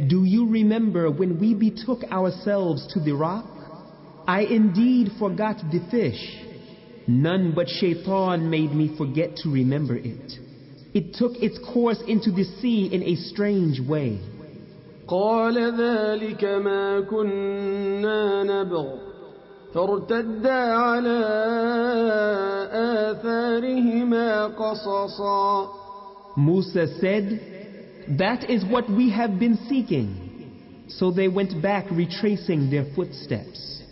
Do you remember when we betook ourselves to the rock? I indeed forgot the fish. None but Shaitan made me forget to remember it. It took its course into the sea in a strange way. قال ذلك ما كنا نبغ فارتدا على آثارهما قصصا. Musa said, that is what we have been seeking. So they went back retracing their footsteps.